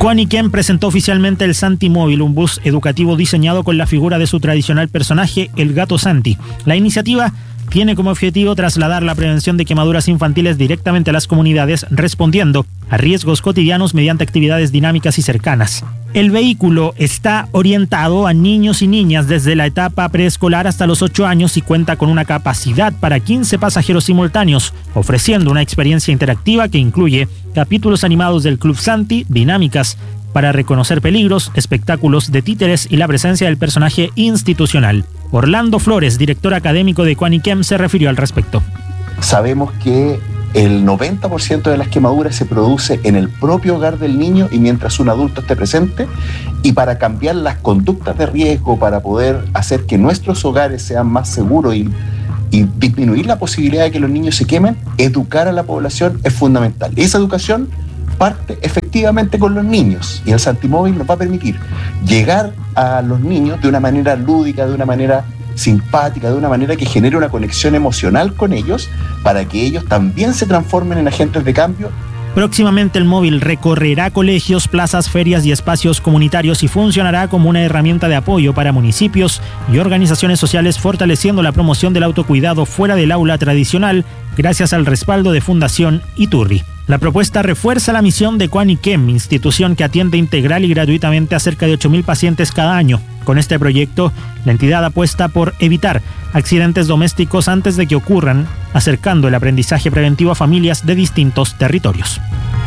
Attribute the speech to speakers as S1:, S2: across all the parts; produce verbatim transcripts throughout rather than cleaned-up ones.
S1: Quaniquem presentó oficialmente el Santi Móvil, un bus educativo diseñado con la figura de su tradicional personaje, el gato Santi. La iniciativa tiene como objetivo trasladar la prevención de quemaduras infantiles directamente a las comunidades, respondiendo a riesgos cotidianos mediante actividades dinámicas y cercanas. El vehículo está orientado a niños y niñas desde la etapa preescolar hasta los ocho años y cuenta con una capacidad para quince pasajeros simultáneos, ofreciendo una experiencia interactiva que incluye capítulos animados del Club Santi, dinámicas para reconocer peligros, espectáculos de títeres y la presencia del personaje institucional. Orlando Flores, director académico de Quaniquem, se refirió al respecto.
S2: Sabemos que el noventa por ciento de las quemaduras se produce en el propio hogar del niño y mientras un adulto esté presente, y para cambiar las conductas de riesgo, para poder hacer que nuestros hogares sean más seguros y, y disminuir la posibilidad de que los niños se quemen, educar a la población es fundamental. Esa educación parte efectivamente con los niños y el Santimóvil nos va a permitir llegar a los niños de una manera lúdica, de una manera simpática, de una manera que genere una conexión emocional con ellos para que ellos también se transformen en agentes de cambio.
S1: Próximamente el móvil recorrerá colegios, plazas, ferias y espacios comunitarios y funcionará como una herramienta de apoyo para municipios y organizaciones sociales, fortaleciendo la promoción del autocuidado fuera del aula tradicional gracias al respaldo de Fundación Iturri. La propuesta refuerza la misión de Quaniquem, institución que atiende integral y gratuitamente a cerca de ocho mil pacientes cada año. Con este proyecto, la entidad apuesta por evitar accidentes domésticos antes de que ocurran, acercando el aprendizaje preventivo a familias de distintos territorios.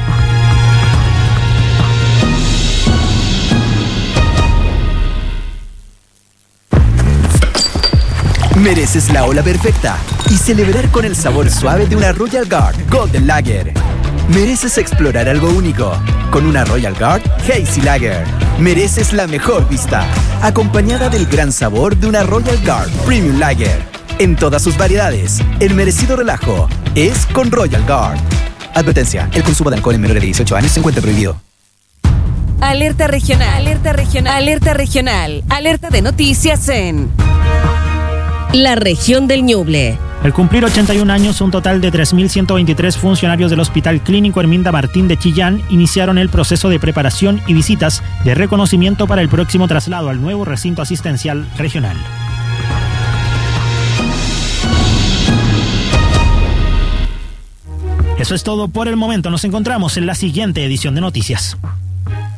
S3: Mereces la ola perfecta y celebrar con el sabor suave de una Royal Guard Golden Lager. Mereces explorar algo único con una Royal Guard Hazy Lager. Mereces la mejor vista, acompañada del gran sabor de una Royal Guard Premium Lager. En todas sus variedades, el merecido relajo es con Royal Guard. Advertencia, el consumo de alcohol en menores de dieciocho años se encuentra prohibido.
S4: Alerta regional, alerta regional, alerta regional, alerta de noticias en la región del Ñuble.
S1: Al cumplir ochenta y un años, un total de tres mil ciento veintitrés funcionarios del Hospital Clínico Herminda Martín de Chillán iniciaron el proceso de preparación y visitas de reconocimiento para el próximo traslado al nuevo recinto asistencial regional. Eso es todo por el momento. Nos encontramos en la siguiente edición de Noticias.